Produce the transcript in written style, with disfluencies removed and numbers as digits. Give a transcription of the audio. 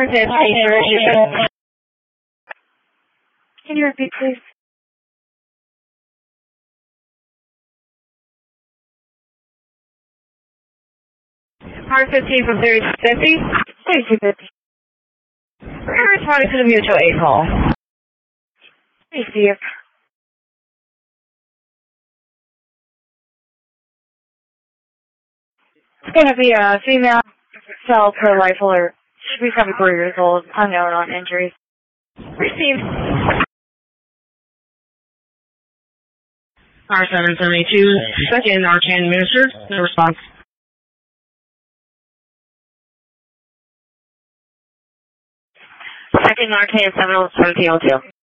Can you repeat, please? R15 from 3250. 3250. We're responding to the mutual aid call. Let me see if... It's going to be a female cell per rifler. Should be 74 years old, unknown on injuries. Received. R772, second Narcan administered. No response. Second Narcan 702.